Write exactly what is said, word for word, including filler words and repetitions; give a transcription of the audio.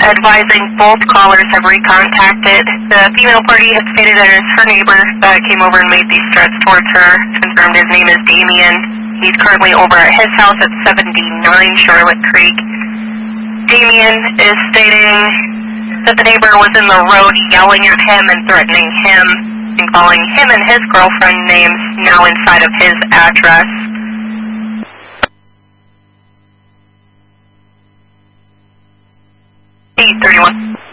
advising both callers have recontacted. The female party has stated that it is her neighbor that came over and made these threats towards her. Confirmed his name is Damien. He's currently over at his house at seventy-nine Charlotte Creek. Damien is stating that the neighbor was in the road yelling at him and threatening him and calling him and his girlfriend names now inside of his address. eight thirty-one.